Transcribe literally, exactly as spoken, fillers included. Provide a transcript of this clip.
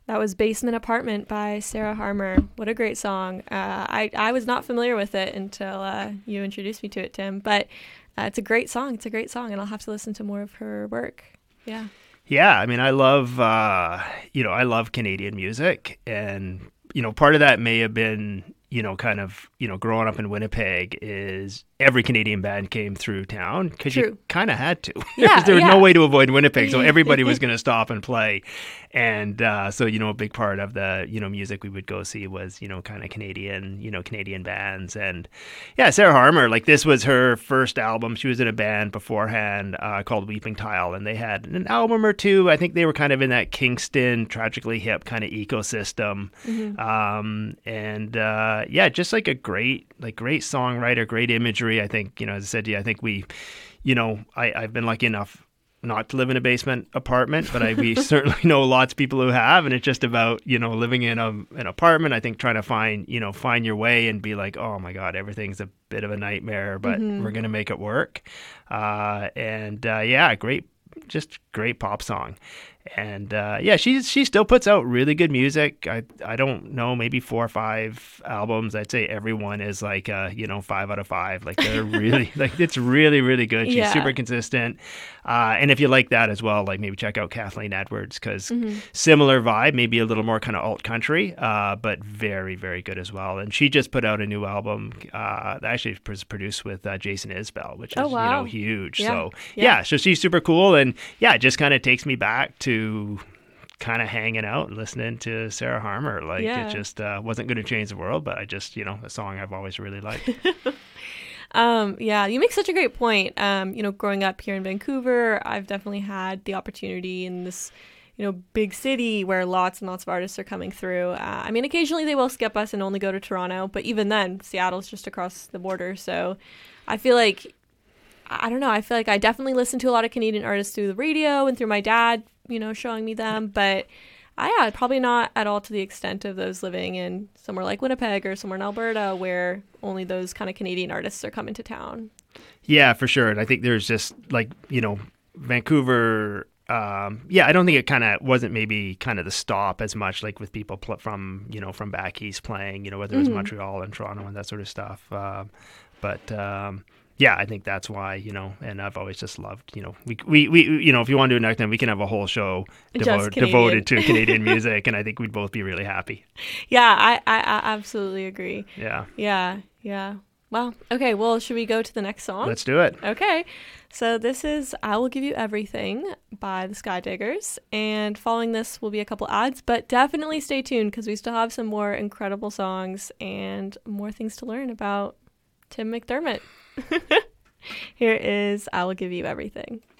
That was Basement Apartment by Sarah Harmer. What a great song. Uh, I, I was not familiar with it until uh, you introduced me to it, Tim. But uh, it's a great song. It's a great song, and I'll have to listen to more of her work. Yeah. Yeah, I mean, I love, uh, you know, I love Canadian music. And, you know, part of that may have been, you know, kind of, you know, growing up in Winnipeg is every Canadian band came through town because you kind of had to. Yeah, there was yeah. no way to avoid Winnipeg. So everybody was going to stop and play. And uh, so, you know, a big part of the, you know, music we would go see was, you know, kind of Canadian, you know, Canadian bands. And yeah, Sarah Harmer, like this was her first album. She was in a band beforehand uh, called Weeping Tile. And they had an album or two. I think they were kind of in that Kingston, Tragically Hip kind of ecosystem. Mm-hmm. Um, and uh, yeah, just like a great, like great songwriter, great imagery. I think, you know, as I said to you, I think we, you know, I, I've been lucky enough not to live in a basement apartment, but I we certainly know lots of people who have, and it's just about, you know, living in a an apartment. I think trying to find, you know, find your way and be like, oh my God, everything's a bit of a nightmare, but mm-hmm. we're gonna make it work. Uh, and uh, yeah, great, just great pop song. And uh, yeah, she she still puts out really good music. I I don't know, maybe four or five albums. I'd say every one is like uh, you know, five out of five. Like they're really like it's really really good. She's yeah. super consistent. Uh, and if you like that as well, like maybe check out Kathleen Edwards because mm-hmm. similar vibe, maybe a little more kind of alt country, uh, but very very good as well. And she just put out a new album uh, that actually was produced with uh, Jason Isbell, which is oh, wow. you know huge. Yeah. So yeah. yeah, so she's super cool, and yeah, it just kind of takes me back to kind of hanging out and listening to Sarah Harmer. Like yeah. it just uh, wasn't going to change the world, but I just, you know, a song I've always really liked. um, yeah, you make such a great point. Um, you know, growing up here in Vancouver, I've definitely had the opportunity in this, you know, big city where lots and lots of artists are coming through. Uh, I mean, occasionally they will skip us and only go to Toronto, but even then, Seattle's just across the border. So I feel like, I don't know, I feel like I definitely listen to a lot of Canadian artists through the radio and through my dad, you know, showing me them, but I, yeah, probably not at all to the extent of those living in somewhere like Winnipeg or somewhere in Alberta where only those kind of Canadian artists are coming to town. Yeah, for sure. And I think there's just like, you know, Vancouver, um, yeah, I don't think it kind of wasn't maybe kind of the stop as much like with people pl- from, you know, from back east playing, you know, whether it was mm-hmm. Montreal and Toronto and that sort of stuff. Uh, but, um, yeah, I think that's why, you know, and I've always just loved, you know, we, we, we you know, if you want to do it next time, we can have a whole show devoted, devoted to Canadian music, and I think we'd both be really happy. Yeah, I, I, I absolutely agree. Yeah. Yeah, yeah. Well, okay, well, should we go to the next song? Let's do it. Okay, so this is I Will Give You Everything by the Skydiggers, and following this will be a couple ads, but definitely stay tuned because we still have some more incredible songs and more things to learn about Tim McDermott. Here is I Will Give You Everything.